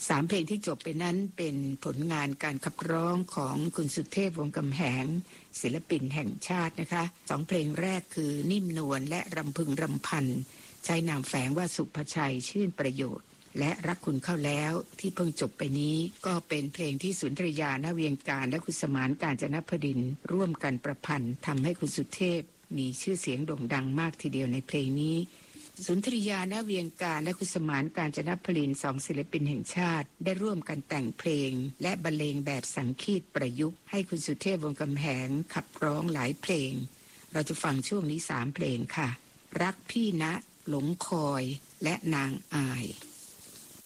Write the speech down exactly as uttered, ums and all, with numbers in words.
สามเพลงที่จบไปนั้นเป็นผลงานการขับร้องของคุณสุเทพวงศ์กำแหงศิลปินแห่งชาตินะคะสองเพลงแรกคือนิ่มนวลและรำพึงรำพันใช้นามแฝงว่าสุภชัยชื่นประโยชน์และรักคุณเข้าแล้วที่เพิ่งจบไปนี้ก็เป็นเพลงที่สุนทรียา ณ เวียงการและคุณสมานกาญจนพดินทร์ร่วมกันประพันธ์ทำให้คุณสุเทพมีชื่อเสียงโด่งดังมากทีเดียวในเพลงนี้สุนทรียา ณ เวียงการและคุณสมานกาญจนพดินทร์สองศิลปินแห่งชาติได้ร่วมกันแต่งเพลงและบรรเลงแบบสังคีตประยุกต์ให้คุณสุเทพวงศ์กำแหงขับร้องหลายเพลงเราจะฟังช่วงนี้สามเพลงค่ะรักพี่นะหลงคอยและนางอาย